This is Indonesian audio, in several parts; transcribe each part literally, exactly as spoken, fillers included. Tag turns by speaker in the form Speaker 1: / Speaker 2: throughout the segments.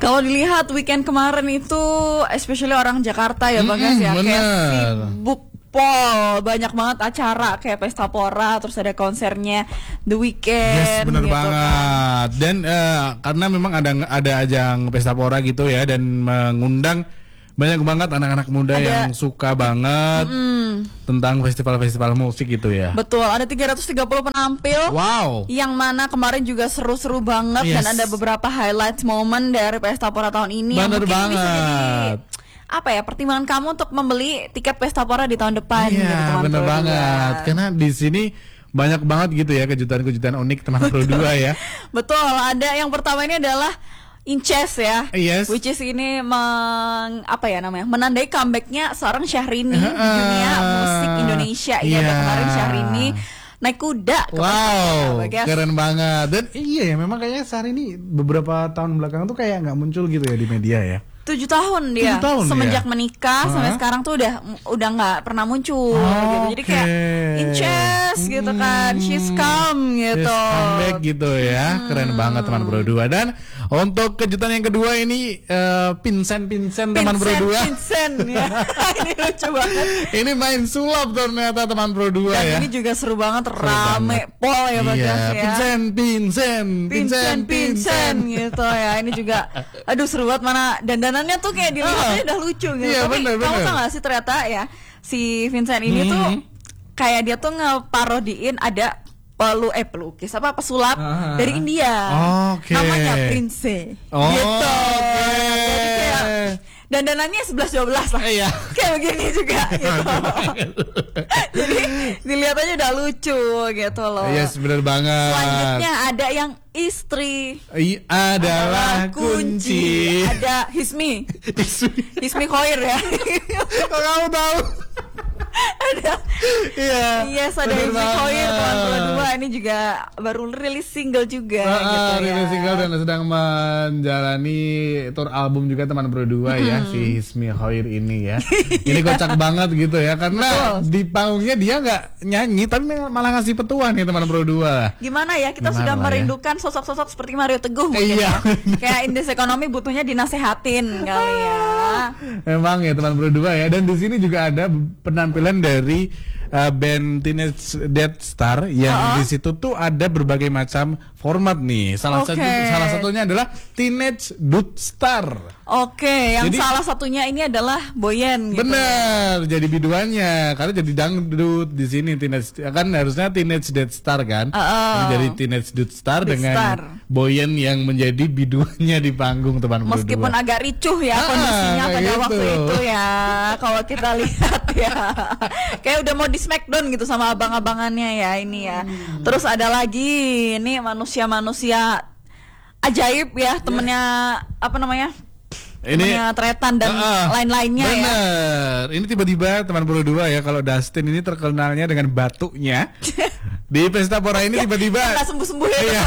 Speaker 1: Kalau dilihat weekend kemarin itu, especially orang Jakarta ya Bang
Speaker 2: Mm-mm,
Speaker 1: ya,
Speaker 2: bener.
Speaker 1: kayak sibuk pol, banyak banget acara kayak Pesta Pora, terus ada konsernya The Weeknd.
Speaker 2: Yes, bener
Speaker 1: gitu
Speaker 2: banget.
Speaker 1: Kan.
Speaker 2: Dan uh, karena memang ada ada ajang Pesta Pora gitu ya, dan mengundang banyak banget anak-anak muda
Speaker 1: Ada-
Speaker 2: yang suka banget tentang festival-festival musik gitu ya.
Speaker 1: Betul, ada tiga ratus tiga puluh penampil.
Speaker 2: Wow.
Speaker 1: Yang mana kemarin juga seru-seru banget
Speaker 2: Yes.
Speaker 1: dan ada beberapa highlight momen dari Pesta Pora tahun ini yang
Speaker 2: Bener
Speaker 1: mungkin bisa jadi
Speaker 2: banget.
Speaker 1: apa ya pertimbangan kamu untuk membeli tiket Pesta Pora di tahun depan. gitu,
Speaker 2: Iya,
Speaker 1: teman
Speaker 2: bener
Speaker 1: Pro dua.
Speaker 2: banget. Karena di sini banyak banget gitu ya kejutan-kejutan unik teman Pro dua ya.
Speaker 1: Betul, ada yang pertama ini adalah Inces ya,
Speaker 2: Yes.
Speaker 1: which is ini meng, apa ya namanya, menandai comebacknya seorang Syahrini di
Speaker 2: Uh-uh.
Speaker 1: dunia musik Indonesia. Ini ada
Speaker 2: Iya.
Speaker 1: kemarin Syahrini naik kuda ke Pesta Pora,
Speaker 2: Wow,
Speaker 1: Bagas.
Speaker 2: keren banget. Dan iya ya, memang kayaknya sehari ini beberapa tahun belakangan tuh kayak nggak muncul gitu ya di media ya.
Speaker 1: Tujuh tahun dia
Speaker 2: Tujuh tahun
Speaker 1: semenjak
Speaker 2: dia?
Speaker 1: menikah sampai
Speaker 2: Hah?
Speaker 1: sekarang tuh udah udah nggak pernah muncul
Speaker 2: Oh,
Speaker 1: gitu. Jadi kayak
Speaker 2: oke.
Speaker 1: Inces gitu kan, she's come gitu.
Speaker 2: Yes, comeback gitu ya. Keren banget teman Pro dua. Dan untuk kejutan yang kedua ini eh, Vincent Vincent teman Pro
Speaker 1: Vincent,
Speaker 2: dua.
Speaker 1: Vincent ya. Ini lucu banget.
Speaker 2: Ini main sulap ternyata teman Pro dua
Speaker 1: Dan
Speaker 2: ya.
Speaker 1: ini juga seru banget,
Speaker 2: Seru
Speaker 1: rame
Speaker 2: banget.
Speaker 1: pol ya Bagas
Speaker 2: Iya,
Speaker 1: ya.
Speaker 2: Vincent Vincent
Speaker 1: Vincent, Vincent gitu ya. Ini juga aduh seru banget, mana dandanannya tuh kayak dilihatnya
Speaker 2: Ah.
Speaker 1: udah lucu gitu.
Speaker 2: Iya,
Speaker 1: Tapi
Speaker 2: bener,
Speaker 1: kamu
Speaker 2: bener.
Speaker 1: tau gak sih ternyata ya si Vincent ini tuh
Speaker 2: Mhm.
Speaker 1: kayak dia tuh ngeparodiin ada pelu eh pelukis apa pesulap
Speaker 2: Ah.
Speaker 1: dari India.
Speaker 2: Oke.
Speaker 1: Namanya Prince.
Speaker 2: Oh,
Speaker 1: gitu.
Speaker 2: oke.
Speaker 1: Jadi kayak dandanannya sebelas dua belas lah.
Speaker 2: Iya.
Speaker 1: Kayak begini juga gitu. Jadi dilihat aja udah lucu gitu loh.
Speaker 2: Yes, bener banget.
Speaker 1: Selanjutnya ada yang istri
Speaker 2: I- adalah kunci.
Speaker 1: Ada Hismi, Hismi Khoir ya.
Speaker 2: Kok kamu tahu?
Speaker 1: Ada
Speaker 2: Iya.
Speaker 1: Yes, ada
Speaker 2: bener
Speaker 1: Hismi Khoir
Speaker 2: banget.
Speaker 1: teman Pro dua ini juga baru rilis single juga
Speaker 2: Ah,
Speaker 1: gitu ya.
Speaker 2: rilis single dan sedang menjalani tour album juga teman Pro dua ya, si Hismi Khoir ini ya. Ini kocak banget gitu ya, karena
Speaker 1: Betul.
Speaker 2: di panggungnya dia nggak nyanyi tapi malah ngasih petuah nih teman Pro dua.
Speaker 1: Gimana ya, kita
Speaker 2: Gimana
Speaker 1: sudah
Speaker 2: lah ya?
Speaker 1: merindukan sosok-sosok seperti Mario Teguh mungkin
Speaker 2: Iya.
Speaker 1: ya. Kayak Indeks Ekonomi butuhnya dinasehatin kali ya.
Speaker 2: Memang ya teman Pro dua ya. Dan di sini juga ada penampilan dari uh, band Teenage Death Star yang
Speaker 1: Uh-uh.
Speaker 2: di situ tuh ada berbagai macam format nih. Salah
Speaker 1: Oke.
Speaker 2: satu salah satunya adalah Teenage Dude Star.
Speaker 1: Oke, yang
Speaker 2: Jadi-
Speaker 1: salah satunya ini adalah Boyen gitu.
Speaker 2: Bener, jadi biduannya karena jadi dangdut di sini teenage kan harusnya Teenage Death Star kan.
Speaker 1: Uh-uh.
Speaker 2: Ini jadi Teenage Dude Star
Speaker 1: Dude
Speaker 2: dengan
Speaker 1: Star.
Speaker 2: Boyen yang menjadi biduannya di panggung teman Pro
Speaker 1: Meskipun
Speaker 2: dua.
Speaker 1: agak ricuh ya
Speaker 2: Ah,
Speaker 1: kondisinya
Speaker 2: kayak
Speaker 1: pada
Speaker 2: gitu.
Speaker 1: waktu itu ya. Kalau kita lihat ya, kayak udah mau di smackdown gitu sama abang-abangannya ya ini ya.
Speaker 2: Hmm.
Speaker 1: Terus ada lagi ini manusia-manusia ajaib ya, temennya apa namanya? Temennya Tretan dan
Speaker 2: Ah, ah.
Speaker 1: lain-lainnya ya.
Speaker 2: Bener. Ini tiba-tiba teman Pro dua ya, kalau Dustin ini terkenalnya dengan batuknya. Di Pesta Pora ini tiba-tiba
Speaker 1: Nggak sembuh-sembuh ya.
Speaker 2: Iya.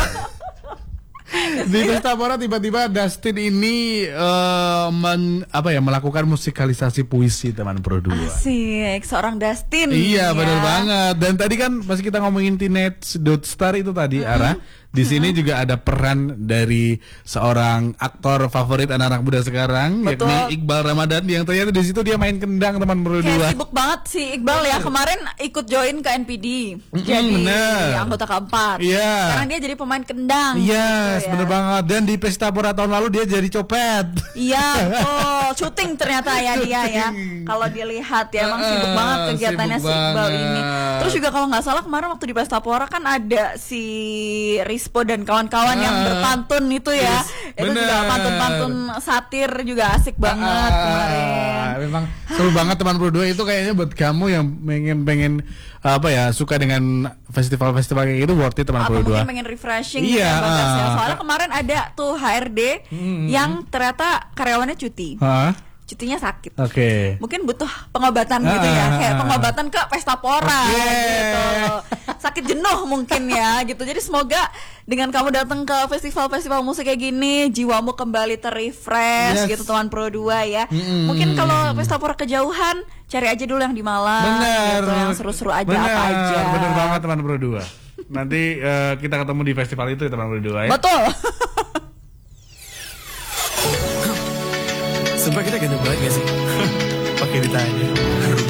Speaker 2: Di Pesta Pora tiba-tiba Dustin ini eh, men- apa ya melakukan musikalisasi puisi teman Pro dua.
Speaker 1: Asik, seorang Dustin.
Speaker 2: Iya,
Speaker 1: ya.
Speaker 2: benar banget. Dan tadi kan pas kita ngomongin Teenage Dude Star itu tadi, Ara, di sini juga ada peran dari seorang aktor favorit anak-anak muda sekarang,
Speaker 1: Betul.
Speaker 2: yakni Iqbal Ramadan, yang ternyata di situ dia main kendang teman Pro
Speaker 1: Kayak
Speaker 2: dua.
Speaker 1: sibuk banget si Iqbal ya, kemarin ikut join ke N P D jadi
Speaker 2: bener.
Speaker 1: anggota keempat.
Speaker 2: Iya.
Speaker 1: Sekarang dia jadi pemain kendang.
Speaker 2: Yes,
Speaker 1: gitu ya.
Speaker 2: bener banget. Dan di Pesta Pora tahun lalu dia jadi copet.
Speaker 1: Iya, oh syuting ternyata ya dia ya. Kalau dilihat ya emang sibuk
Speaker 2: Ah,
Speaker 1: banget kegiatannya si
Speaker 2: sibuk
Speaker 1: Iqbal
Speaker 2: banget.
Speaker 1: ini. Terus juga kalau nggak salah kemarin waktu di Pesta Pora kan ada si Rispo dan kawan-kawan yang
Speaker 2: Ah.
Speaker 1: berpantun itu ya.
Speaker 2: Yes,
Speaker 1: Itu juga
Speaker 2: bener.
Speaker 1: pantun-pantun satir juga asik banget
Speaker 2: Ah,
Speaker 1: kemarin.
Speaker 2: Memang seru banget teman Pro dua itu kayaknya buat kamu yang pengen pengen apa ya suka dengan festival-festival kayak gitu worth it teman Pro
Speaker 1: Atau
Speaker 2: dua.
Speaker 1: mungkin pengen refreshing
Speaker 2: Iya,
Speaker 1: gitu ya, Bagas ya.
Speaker 2: ah.
Speaker 1: Soalnya kemarin ada tuh H R D yang ternyata karyawannya cuti.
Speaker 2: Hah?
Speaker 1: Cutinya sakit.
Speaker 2: Oke.
Speaker 1: Mungkin butuh pengobatan gitu ya,
Speaker 2: Ah.
Speaker 1: kayak pengobatan ke Pesta Pora
Speaker 2: Oke.
Speaker 1: gitu. Sakit jenuh mungkin ya gitu. Jadi semoga dengan kamu datang ke festival-festival musik kayak gini, jiwamu kembali terrefresh
Speaker 2: Yes.
Speaker 1: gitu teman Pro dua ya.
Speaker 2: Mm-mm.
Speaker 1: Mungkin kalau Pesta Pora kejauhan, cari aja dulu yang di Malang
Speaker 2: Bener.
Speaker 1: gitu, yang seru-seru aja
Speaker 2: Bener,
Speaker 1: apa aja.
Speaker 2: Bener banget teman Pro dua. Nanti eh, kita ketemu di festival itu ya teman Pro dua ya.
Speaker 1: Betul.
Speaker 3: Sumpah kita ganteng banget gak sih? Pakai ditanya.